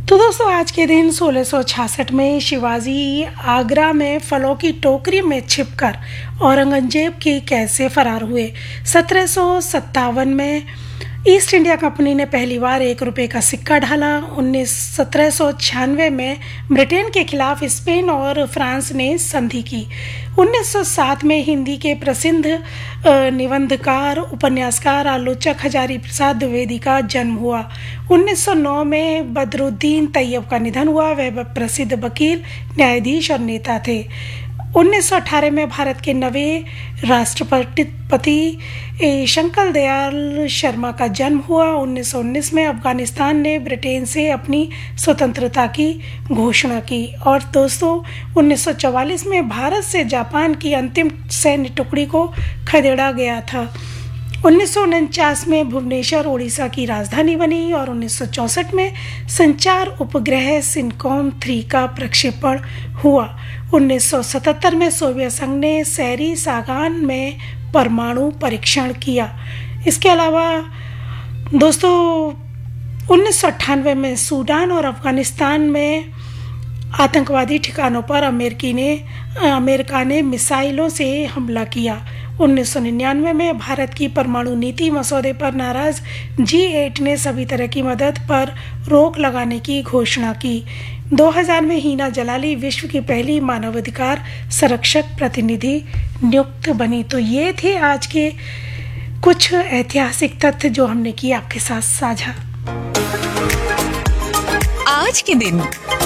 तो दोस्तों आज के दिन 1666 में शिवाजी आगरा में फलों की टोकरी में छिपकर औरंगजेब की कैद से फरार हुए। 1757 में ईस्ट इंडिया कंपनी ने पहली बार 1 रुपये का सिक्का ढाला। 1796 में ब्रिटेन के खिलाफ स्पेन और फ्रांस ने संधि की। 1907 में हिंदी के प्रसिद्ध निबंधकार, उपन्यासकार, आलोचक हजारी प्रसाद द्विवेदी का जन्म हुआ। 1909 में बदरुद्दीन तैयब का निधन हुआ। वह प्रसिद्ध वकील, न्यायाधीश और नेता थे। 1918 में भारत के नवे राष्ट्रपति शंकर दयाल शर्मा का जन्म हुआ। 1919 में अफगानिस्तान ने ब्रिटेन से अपनी स्वतंत्रता की घोषणा की। और दोस्तों 1944 में भारत से जापान की अंतिम सैन्य टुकड़ी को खदेड़ा गया था। 1949 में भुवनेश्वर उड़ीसा की राजधानी बनी और 1964 में संचार उपग्रह सिनकॉम 3 का प्रक्षेपण हुआ। 1977 में सोवियत संघ ने शहरी सागान में परमाणु परीक्षण किया। इसके अलावा दोस्तों 1998 में सूडान और अफगानिस्तान में आतंकवादी ठिकानों पर अमेरिका ने मिसाइलों से हमला किया। 1999 में भारत की परमाणु नीति मसौदे पर नाराज G8 ने सभी तरह की मदद पर रोक लगाने की घोषणा की। 2000 में हिना जलाली विश्व की पहली मानवाधिकार संरक्षक प्रतिनिधि नियुक्त बनी। तो ये थे आज के कुछ ऐतिहासिक तथ्य जो हमने किए आपके साथ साझा। आज के दिन